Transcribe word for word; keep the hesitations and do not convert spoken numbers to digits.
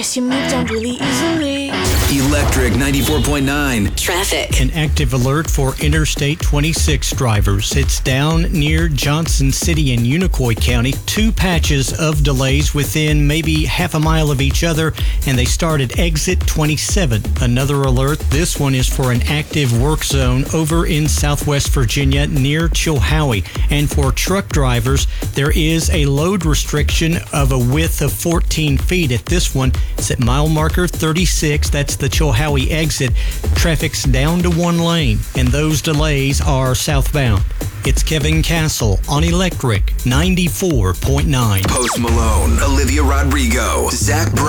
You moved on really easily. Electric ninety-four point nine. Traffic. An active alert for Interstate twenty-six drivers. It's down near Johnson City in Unicoi County. Two patches of delays within maybe half a mile of each other, and they start at exit twenty-seven. Another alert. This one is for an active work zone over in Southwest Virginia near Chilhowie. And for truck drivers, there is a load restriction of a width of fourteen feet at this one. It's at mile marker thirty-six. That's the Chilhowie exit. Traffic's down to one lane, and those delays are southbound. It's Kevin Castle on Electric ninety-four point nine. Post Malone, Olivia Rodrigo, Zach Bryan.